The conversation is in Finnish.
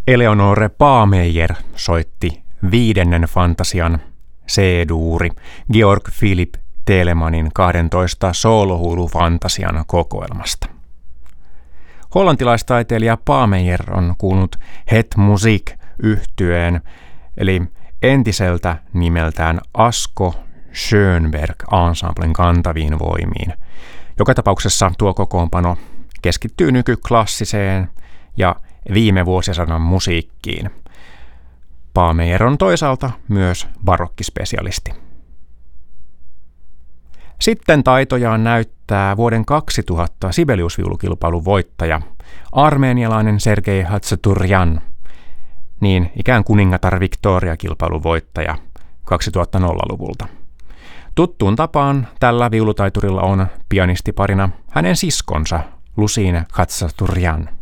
Eleonore Paameyer soitti 5. fantasian C-duuri Georg Philipp Telemanin 12 soolohuilu-fantasian kokoelmasta. Hollantilaistaiteilija Paameyer on kuulunut Het Muziek-yhtyeen, eli entiseltä nimeltään Asko Schönberg ensemblen kantaviin voimiin. Joka tapauksessa tuo kokoonpano keskittyy nykyklassiseen ja viime vuosisadan musiikkiin. Paameyer on toisaalta myös barokkispesialisti. Sitten taitojaan näyttää vuoden 2000 Sibelius-viulukilpailun voittaja, armeenialainen Sergei Hatsaturjan, niin ikään kuningatar Victoria-kilpailun voittaja 2000-luvulta. Tuttuun tapaan tällä viulutaiturilla on pianistiparina hänen siskonsa Lusine Hatsaturjan.